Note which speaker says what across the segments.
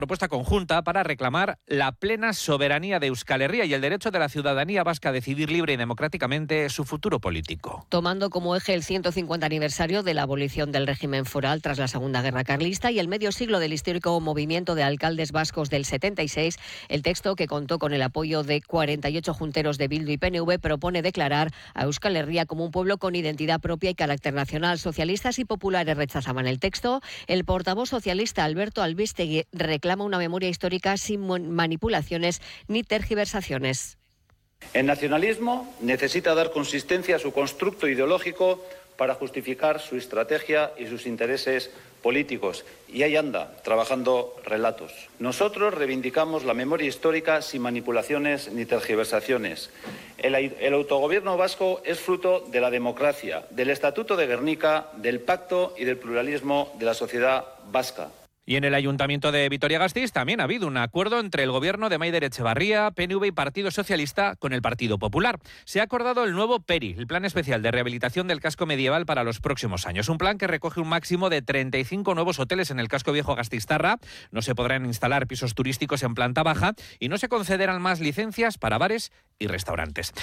Speaker 1: propuesta conjunta para reclamar la plena soberanía de Euskal Herria y el derecho de la ciudadanía vasca a decidir libre y democráticamente su futuro político.
Speaker 2: Tomando como eje el 150 aniversario de la abolición del régimen foral tras la Segunda Guerra Carlista y el medio siglo del histórico movimiento de alcaldes vascos del 76, el texto, que contó con el apoyo de 48 junteros de Bildu y PNV, propone declarar a Euskal Herria como un pueblo con identidad propia y carácter nacional. Socialistas y populares rechazaban el texto. El portavoz socialista Alberto Albistegui reclama una memoria histórica sin manipulaciones ni tergiversaciones.
Speaker 3: El nacionalismo necesita dar consistencia a su constructo ideológico para justificar su estrategia y sus intereses políticos. Y ahí anda, trabajando relatos. Nosotros reivindicamos la memoria histórica sin manipulaciones ni tergiversaciones. El autogobierno vasco es fruto de la democracia, del Estatuto de Gernika, del pacto y del pluralismo de la sociedad vasca.
Speaker 1: Y en el Ayuntamiento de Vitoria-Gasteiz también ha habido un acuerdo entre el gobierno de Maider Etxebarria, PNV y Partido Socialista con el Partido Popular. Se ha acordado el nuevo PERI, el Plan Especial de Rehabilitación del Casco Medieval para los próximos años. Un plan que recoge un máximo de 35 nuevos hoteles en el casco viejo gasteiztarra. No se podrán instalar pisos turísticos en planta baja y no se concederán más licencias para bares y restaurantes.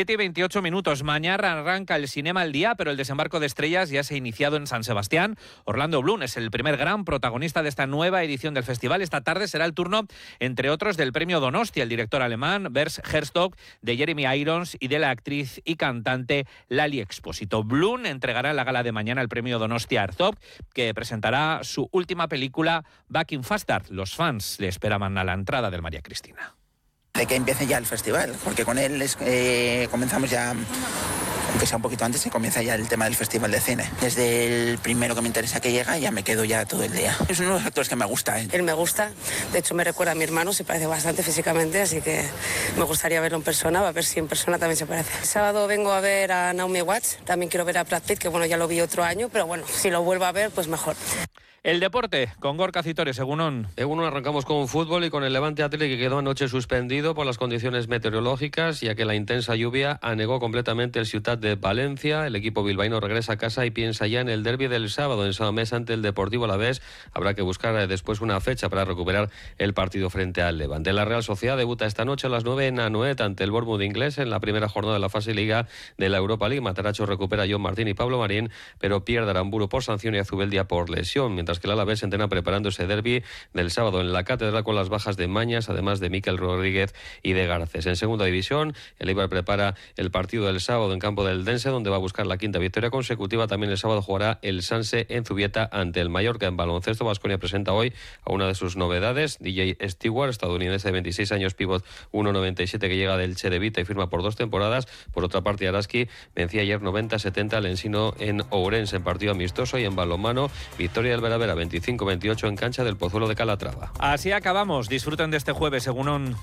Speaker 1: 7:28. Mañana arranca el Cinema al Día, pero el desembarco de estrellas ya se ha iniciado en San Sebastián. Orlando Bloom es el primer gran protagonista de esta nueva edición del festival. Esta tarde será el turno, entre otros, del premio Donostia, el director alemán Bers Herzog, de Jeremy Irons y de la actriz y cantante Lali Expósito. Bloom entregará en la gala de mañana el premio Donostia Herzog, que presentará su última película, Back in Fastard. Los fans le esperaban a la entrada del María Cristina.
Speaker 4: De que empiece ya el festival, porque con él comenzamos ya, aunque sea un poquito antes, se comienza ya el tema del festival de cine. Desde el primero que me interesa que llega, ya me quedo ya todo el día. Es uno de los actores que me gusta.
Speaker 5: Él me gusta, de hecho me recuerda a mi hermano, se parece bastante físicamente, así que me gustaría verlo en persona, a ver si en persona también se parece. El sábado vengo a ver a Naomi Watts, también quiero ver a Brad Pitt, que bueno, ya lo vi otro año, pero bueno, si lo vuelvo a ver, pues mejor.
Speaker 1: El deporte, con Gorka Citores, Egunon.
Speaker 6: Arrancamos con fútbol y con el Levante Athletic, que quedó anoche suspendido por las condiciones meteorológicas, ya que la intensa lluvia anegó completamente el Ciutat de Valencia. El equipo bilbaíno regresa a casa y piensa ya en el derbi del sábado en Samamés ante el Deportivo Alavés. Habrá que buscar después una fecha para recuperar el partido frente al Levante. La Real Sociedad debuta esta noche a las 9 en Anoeta ante el Bournemouth inglés en la primera jornada de la fase Liga de la Europa League. Mataracho recupera a John Martín y Pablo Marín, pero pierde a Aramburu por sanción y a Zubeldia por lesión, mientras que el Alavés se entrena preparando ese derbi del sábado en la Catedral con las bajas de Mañas, además de Mikel Rodríguez y de Garcés. En segunda división, el Eibar prepara el partido del sábado en campo del Dense, donde va a buscar la quinta victoria consecutiva. También el sábado jugará el Sanse en Zubieta ante el Mallorca. En baloncesto, Baskonia presenta hoy a una de sus novedades, DJ Stewart, estadounidense de 26 años, pívot 1,97, que llega del Che de Vita y firma por 2 temporadas. Por otra parte, Araski vencía ayer 90-70 al Ensino en Ourense en partido amistoso. Y en balonmano, victoria del Veravera 25-28 en cancha del Pozuelo de Calatrava.
Speaker 1: Así acabamos. Disfruten de este jueves, Egunon.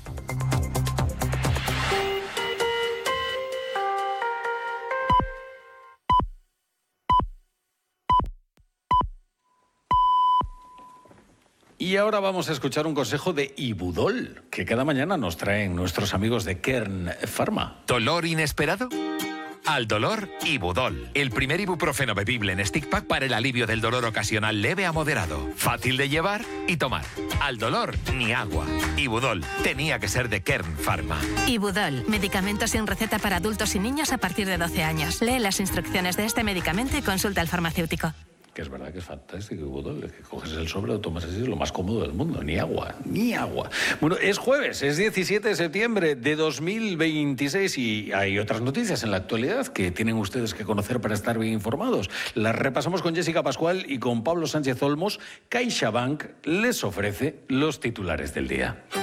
Speaker 7: Y ahora vamos a escuchar un consejo de Ibudol, que cada mañana nos traen nuestros amigos de Kern Pharma.
Speaker 8: ¿Dolor inesperado? Al dolor, Ibudol. El primer ibuprofeno bebible en stick pack para el alivio del dolor ocasional leve a moderado. Fácil de llevar y tomar. Al dolor, ni agua. Ibudol. Tenía que ser de Kern Pharma.
Speaker 9: Ibudol. Medicamento sin receta para adultos y niños a partir de 12 años. Lee las instrucciones de este medicamento y consulta al farmacéutico.
Speaker 7: Que es verdad que es fantástico, Ibudol. Que coges el sobre, lo tomas así, es lo más cómodo del mundo. Ni agua, ni agua. Bueno, es jueves, es 17 de septiembre de 2026 y hay otras noticias en la actualidad que tienen ustedes que conocer para estar bien informados. Las repasamos con Jessica Pascual y con Pablo Sánchez Olmos. CaixaBank les ofrece los titulares del día.